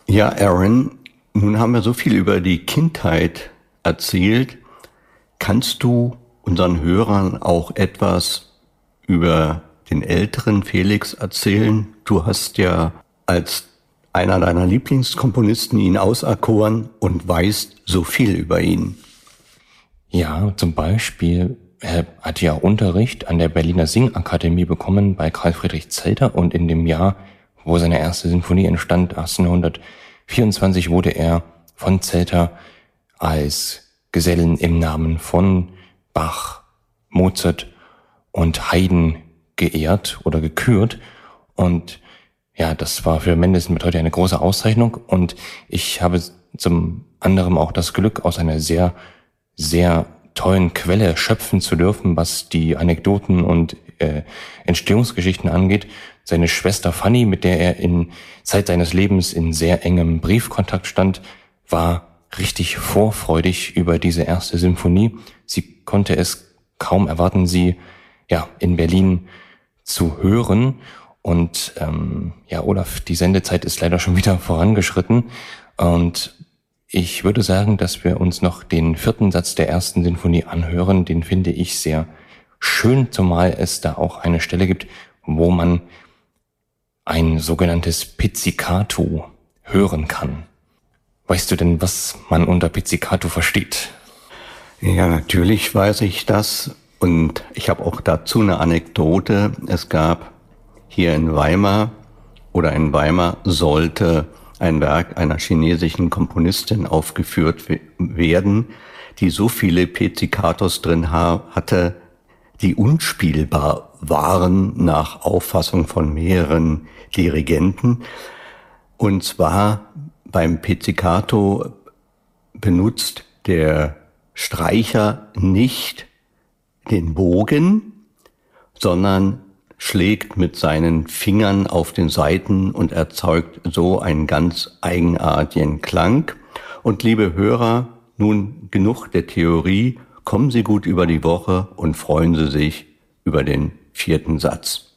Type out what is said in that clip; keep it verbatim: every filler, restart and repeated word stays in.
Ja, Aaron, nun haben wir so viel über die Kindheit erzählt. Kannst du unseren Hörern auch etwas über den älteren Felix erzählen? Du hast ja als einer deiner Lieblingskomponisten ihn auserkoren und weißt so viel über ihn. Ja, zum Beispiel, er hat ja Unterricht an der Berliner Singakademie bekommen bei Karl Friedrich Zelter, und in dem Jahr, wo seine erste Sinfonie entstand, achtzehnhundertvierundzwanzig, wurde er von Zelter als Gesellen im Namen von Bach, Mozart und Haydn geehrt oder gekürt. Und ja, das war für Mendelssohn bis heute eine große Auszeichnung. Und ich habe zum anderen auch das Glück, aus einer sehr, sehr tollen Quelle schöpfen zu dürfen, was die Anekdoten und äh, Entstehungsgeschichten angeht. Seine Schwester Fanny, mit der er in Zeit seines Lebens in sehr engem Briefkontakt stand, war richtig vorfreudig über diese erste Symphonie. Sie konnte es kaum erwarten, sie ja in Berlin zu hören. Und ähm, ja, Olaf, die Sendezeit ist leider schon wieder vorangeschritten. Und ich würde sagen, dass wir uns noch den vierten Satz der ersten Sinfonie anhören. Den finde ich sehr schön, zumal es da auch eine Stelle gibt, wo man ein sogenanntes Pizzicato hören kann. Weißt du denn, was man unter Pizzicato versteht? Ja, natürlich weiß ich das. Und ich habe auch dazu eine Anekdote. Es gab hier in Weimar oder in Weimar sollte ein Werk einer chinesischen Komponistin aufgeführt werden, die so viele Pizzicatos drin hatte, die unspielbar waren nach Auffassung von mehreren Dirigenten. Und zwar beim Pizzicato benutzt der Streicher nicht den Bogen, sondern schlägt mit seinen Fingern auf den Saiten und erzeugt so einen ganz eigenartigen Klang. Und liebe Hörer, nun genug der Theorie, kommen Sie gut über die Woche und freuen Sie sich über den vierten Satz.